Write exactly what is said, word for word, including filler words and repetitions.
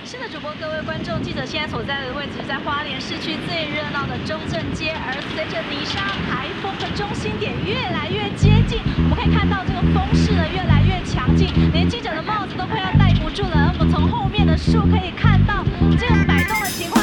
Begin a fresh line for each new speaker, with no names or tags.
是的，主播各位观众，记者现在所在的位置在花莲市区最热闹的中正街，而随着泥沙台风的中心点越来越接近，我们可以看到这个风势呢越来越强劲，连记者的帽子都快要戴不住了。而我们从后面的树可以看到这个摆动的情况。